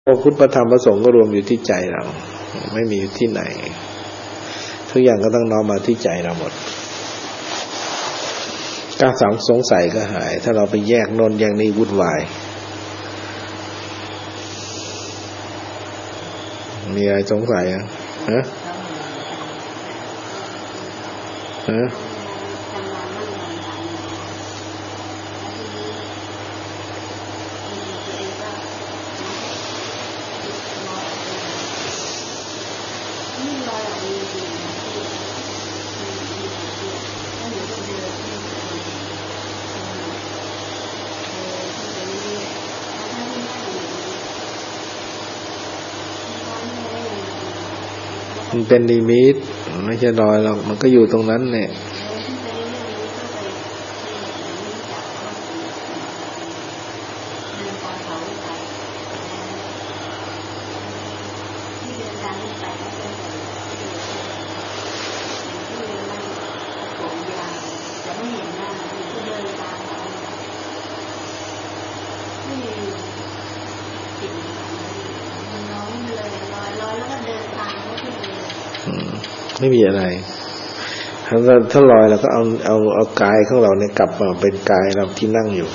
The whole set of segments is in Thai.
พระพุทธพระธรรมพระสงฆ์ก็รวมอยู่ที่ใจเราไม่มีที่ไหนทุกอย่างก็ต้องน้อมมาที่ใจเราหมดการสงสัยก็หายถ้าเราไปแยกโน่นแยกนี้วุ่นวายมีอะไรสงสัยอ่ะฮะมันเป็นนิมิตไม่ใช่ลอยหรอกมันก็อยู่ตรงนั้นเนี่ยไม่มีอะไรถ้าลอยเราก็เอากายของเราเนี่ยกลับมาเป็นกายเราที่นั่งอยู่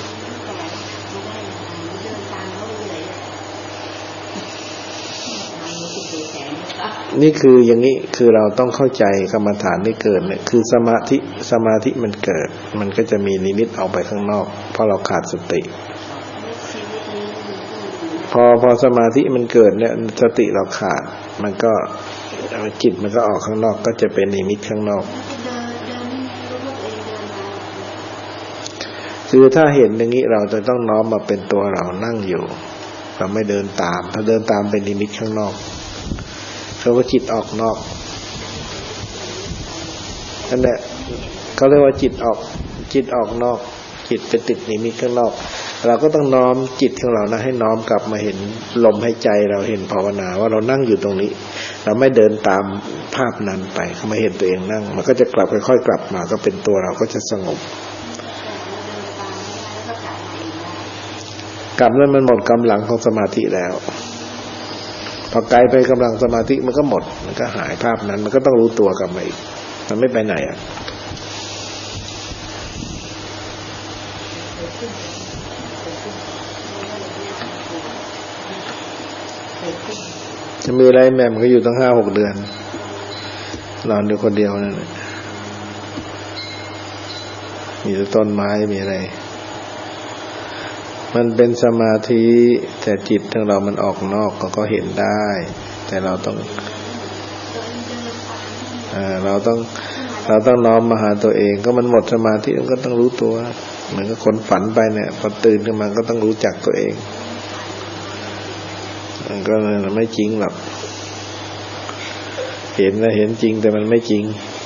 นี่คืออย่างนี้คือเราต้องเข้าใจกรรมฐานที่เกิดเนี่ยคือสมาธิมันเกิดมันก็จะมีนิมิตออกไปข้างนอกเพราะเราขาดสติพอสมาธิมันเกิดเนี่ยสติเราขาดมันก็จิตมันก็ออกข้างนอกก็จะเป็นนิมิตข้างนอกคือถ้าเห็นอย่างนี้เราจะต้องน้อมมาเป็นตัวเรานั่งอยู่เราไม่เดินตามถ้าเดินตามเป็นนิมิตข้างนอกเขาว่าจิตออกนอกนั่นแหละเขาเรียกว่าจิตออกนอกจิตไปติดนิมิตข้างนอกเราก็ต้องน้อมจิตของเรานะให้น้อมกลับมาเห็นลมหายใจเราเห็นภาวนาว่าเรานั่งอยู่ตรงนี้เราไม่เดินตามภาพนั้นไปเขามาเห็นตัวเองนั่งมันก็จะกลับค่อยๆกลับมาก็เป็นตัวเราก็จะสงบกลับนั้นมันหมดกำลังของสมาธิแล้วพอไกลไปกำลังสมาธิมันก็หมดมันก็หายภาพนั้นมันก็ต้องรู้ตัวกลับมาอีกมันไม่ไปไหนอ่ะจะมีอะไรแม่มันก็อยู่ตั้ง 5-6 เดือนนอนอยู่คนเดียวนั่นแหละมีแต่ต้นไม้มีอะไรมันเป็นสมาธิแต่จิตของเรามันออกนอกก็เห็นได้แต่เราต้องน้อมมาหาตัวเองก็มันหมดสมาธิมันก็ต้องรู้ตัวเหมือนกับคนฝันไปเนี่ยพอตื่นขึ้นมาก็ต้องรู้จักตัวเองมันก็ไม่จริงหรอกเห็นนะเห็นจริงแต่มันไม่จริง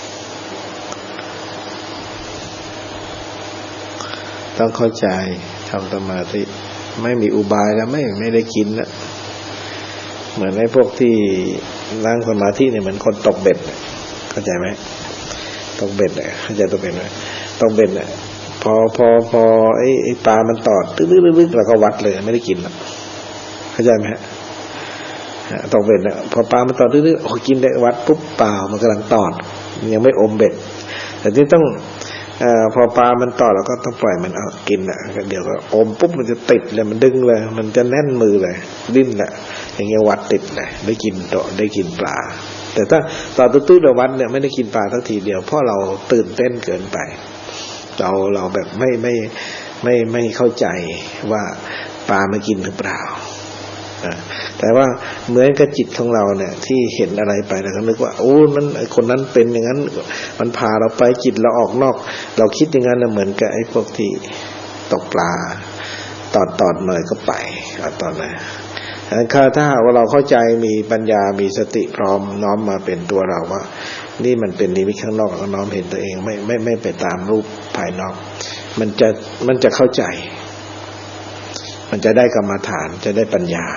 ต้องเข้าใจทำสมาธิไม่มีอุบายแล้วไม่ได้กินนะเหมือนไอ้พวกที่นั่งสมาธิเนี่ยเหมือนคนตกเบ็ดเข้าใจไหมตกเบ็ดเข้าใจตกเบ็ดไหมตกเบ็ดเนี่ยพอไอ้ปลามันตอดตึ๊ดๆๆแล้วก็วัดเลยไม่ได้กินหรอกเข้าใจไหมฮะตกเบ็ดเนี่ยพอปลามันตอดดื้อๆโอ้กินได้วัดปุ๊บเปล่ามันกำลังตอดยังไม่อมเบ็ดแต่ที่ต้องพอปลามันตอดเราก็ต้องปล่อยมันเอากินอ่ะเดี๋ยวก็อมปุ๊บมันจะติดเลยมันดึงเลยมันจะแน่นมือเลยดิ้นแหละอย่างเงี้ยวัดติดเลยได้กินปลาแต่ถ้าตอดตื้อๆเราวัดเนี่ยไม่ได้กินปลาสักทีเดียวเพราะเราตื่นเต้นเกินไปเราแบบไม่เข้าใจว่าปลามากินหรือเปล่าแต่ว่าเหมือนกับจิตของเราเนี่ยที่เห็นอะไรไปแล้วก็นึกว่าโอ้มันคนนั้นเป็นอย่างนั้นมันพาเราไปจิตเราออกนอกเราคิดอย่างนั้นเหมือนกับไอ้พวกที่ตกปลาตอดหน่อยก็ไปตอนนั้นถ้าว่าเราเข้าใจมีปัญญามีสติพร้อมน้อมมาเป็นตัวเราว่านี่มันเป็นนิมิตข้างนอกก็น้อมเห็นตัวเองไม่ไปตามรูปภายนอกมันจะเข้าใจมันจะได้กรรมฐานจะได้ปัญญา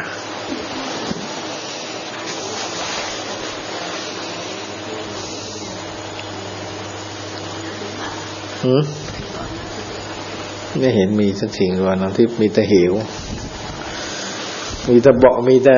ไม่เห็นมีสักสิ่งวันที่มีแต่เหวมีแต่เบาะมีแต่